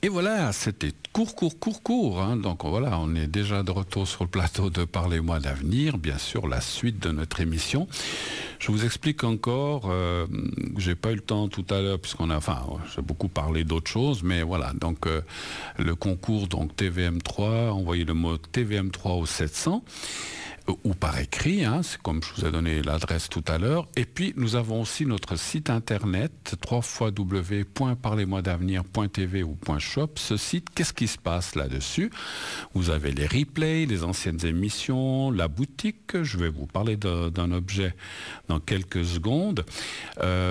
Et voilà, c'était court. Hein. Donc voilà, on est déjà de retour sur le plateau de Parlez-moi d'avenir, bien sûr, la suite de notre émission. Je vous explique encore, j'ai pas eu le temps tout à l'heure, j'ai beaucoup parlé d'autres choses, mais voilà, donc le concours, donc TVM3, envoyez le mot TVM3 au 700. Ou par écrit, hein, c'est comme je vous ai donné l'adresse tout à l'heure. Et puis, nous avons aussi notre site internet, www.parlez-moi-d'avenir.tv ou .shop. Ce site, qu'est-ce qui se passe là-dessus? Vous avez les replays, les anciennes émissions, la boutique. Je vais vous parler d'un objet dans quelques secondes.